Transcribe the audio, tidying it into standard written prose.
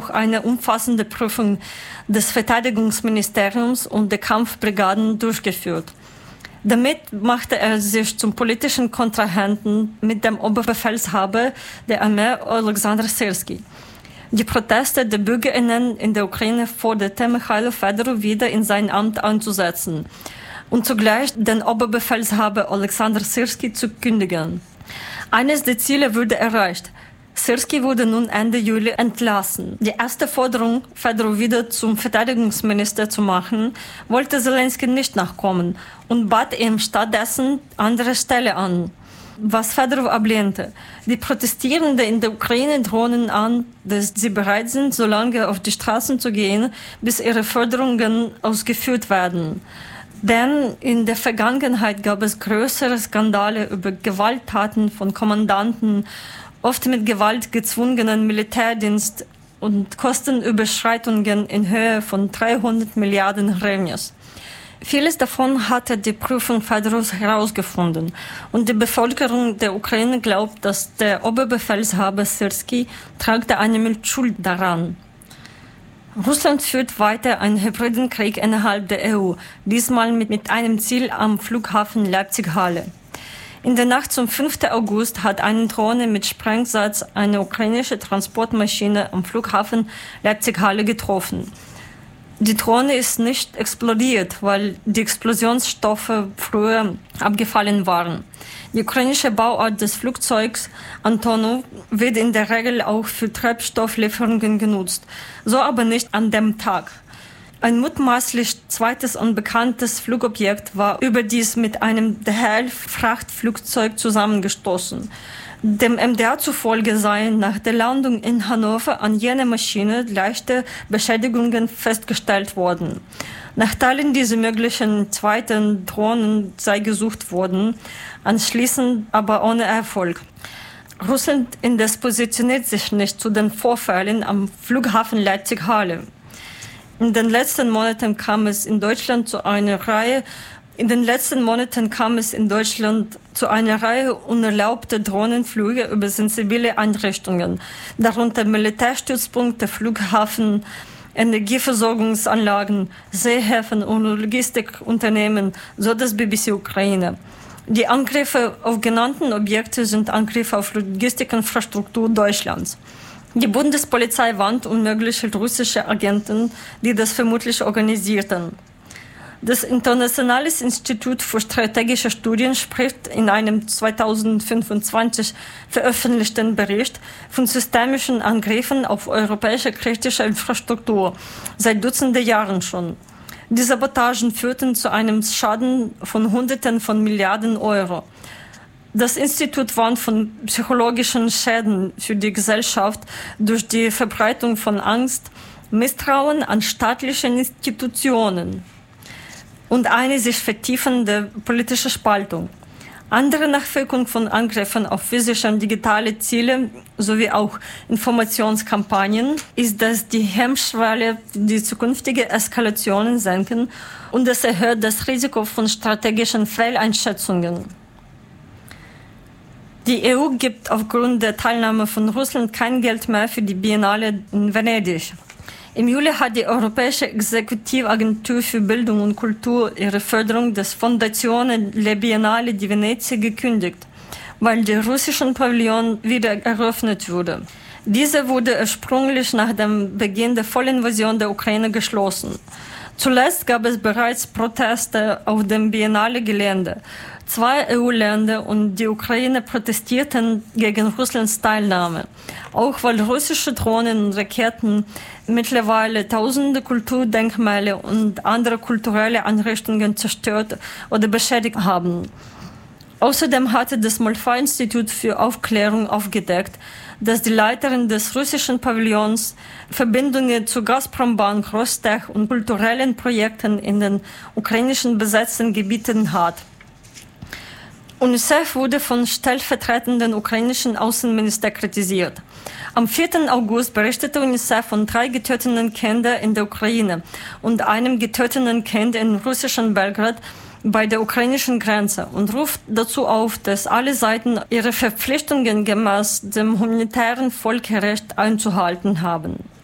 auch eine umfassende Prüfung des Verteidigungsministeriums und der Kampfbrigaden durchgeführt. Damit machte er sich zum politischen Kontrahenten mit dem Oberbefehlshaber der Armee Alexander Syrski. Die Proteste der BürgerInnen in der Ukraine forderten Michailo Fedorov wieder in sein Amt einzusetzen und zugleich den Oberbefehlshaber Alexander Syrski zu kündigen. Eines der Ziele wurde erreicht. Syrski wurde nun Ende Juli entlassen. Die erste Forderung, Fedorov wieder zum Verteidigungsminister zu machen, wollte Zelensky nicht nachkommen und bat ihm stattdessen andere Stelle an, was Fedorov ablehnte. Die Protestierenden in der Ukraine drohen an, dass sie bereit sind, so lange auf die Straßen zu gehen, bis ihre Forderungen ausgeführt werden. Denn in der Vergangenheit gab es größere Skandale über Gewalttaten von Kommandanten, oft mit Gewalt gezwungenen Militärdienst und Kostenüberschreitungen in Höhe von 300 Milliarden Hryvnias. Vieles davon hatte die Prüfung Fedorovs herausgefunden und die Bevölkerung der Ukraine glaubt, dass der Oberbefehlshaber Syrski tragte eine Mitschuld daran. Russland führt weiter einen hybriden Krieg innerhalb der EU, diesmal mit einem Ziel am Flughafen Leipzig-Halle. In der Nacht zum 5. August hat eine Drohne mit Sprengsatz eine ukrainische Transportmaschine am Flughafen Leipzig-Halle getroffen. Die Drohne ist nicht explodiert, weil die Explosionsstoffe früher abgefallen waren. Die ukrainische Bauart des Flugzeugs Antonov wird in der Regel auch für Treibstofflieferungen genutzt, so aber nicht an dem Tag. Ein mutmaßlich zweites unbekanntes Flugobjekt war überdies mit einem DHL-Frachtflugzeug zusammengestoßen. Dem MDR zufolge seien nach der Landung in Hannover an jener Maschine leichte Beschädigungen festgestellt worden. Nach Teilen dieser möglichen zweiten Drohnen sei gesucht worden, anschließend aber ohne Erfolg. Russland indes positioniert sich nicht zu den Vorfällen am Flughafen Leipzig-Halle. In den letzten Monaten kam es in Deutschland zu einer Reihe unerlaubter Drohnenflüge über sensibile Einrichtungen, darunter Militärstützpunkte, Flughafen, Energieversorgungsanlagen, Seehäfen und Logistikunternehmen, so das BBC Ukraine. Die Angriffe auf genannten Objekte sind Angriffe auf Logistikinfrastruktur Deutschlands. Die Bundespolizei warnt mögliche russische Agenten, die das vermutlich organisierten. Das Internationale Institut für strategische Studien spricht in einem 2025 veröffentlichten Bericht von systemischen Angriffen auf europäische kritische Infrastruktur, seit Dutzenden Jahren schon. Die Sabotagen führten zu einem Schaden von Hunderten von Milliarden Euro. Das Institut warnt von psychologischen Schäden für die Gesellschaft durch die Verbreitung von Angst, Misstrauen an staatliche Institutionen und eine sich vertiefende politische Spaltung. Andere Nachwirkungen von Angriffen auf physische und digitale Ziele sowie auch Informationskampagnen ist, dass die Hemmschwelle für die zukünftige Eskalationen senken und es erhöht das Risiko von strategischen Fehleinschätzungen. Die EU gibt aufgrund der Teilnahme von Russland kein Geld mehr für die Biennale in Venedig. Im Juli hat die Europäische Exekutivagentur für Bildung und Kultur ihre Förderung des Fondazione La Biennale di Venezia gekündigt, weil der russische Pavillon wieder eröffnet wurde. Diese wurde ursprünglich nach dem Beginn der Vollinvasion der Ukraine geschlossen. Zuletzt gab es bereits Proteste auf dem Biennale-Gelände. 2 EU-Länder und die Ukraine protestierten gegen Russlands Teilnahme, auch weil russische Drohnen und Raketen mittlerweile tausende Kulturdenkmäler und andere kulturelle Einrichtungen zerstört oder beschädigt haben. Außerdem hatte das Malfa-Institut für Aufklärung aufgedeckt, dass die Leiterin des russischen Pavillons Verbindungen zu Gazprom-Bank, Rostech und kulturellen Projekten in den ukrainischen besetzten Gebieten hat. UNICEF wurde von stellvertretenden ukrainischen Außenminister kritisiert. Am 4. August berichtete UNICEF von 3 getöteten Kindern in der Ukraine und einem getöteten Kind in russischen Belgrad bei der ukrainischen Grenze und ruft dazu auf, dass alle Seiten ihre Verpflichtungen gemäß dem humanitären Völkerrecht einzuhalten haben.